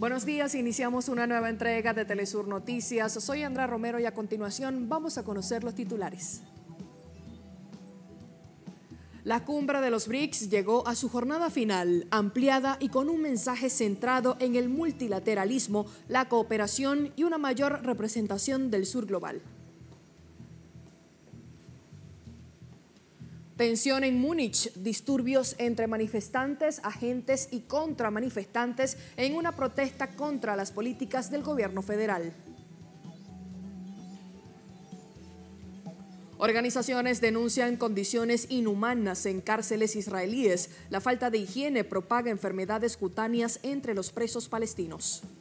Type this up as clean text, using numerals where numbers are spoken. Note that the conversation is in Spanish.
Buenos días, iniciamos una nueva entrega de Telesur Noticias. Soy Andra Romero y a continuación vamos a conocer los titulares. La cumbre de los BRICS llegó a su jornada final, ampliada y con un mensaje centrado en el multilateralismo, la cooperación y una mayor representación del sur global. Tensión en Múnich, disturbios entre manifestantes, agentes y contramanifestantes en una protesta contra las políticas del gobierno federal. Organizaciones denuncian condiciones inhumanas en cárceles israelíes. La falta de higiene propaga enfermedades cutáneas entre los presos palestinos.